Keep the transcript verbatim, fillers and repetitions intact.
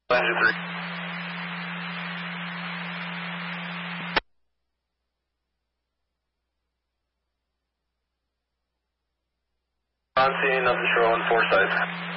Engine three. On scene of the shoreline four sides.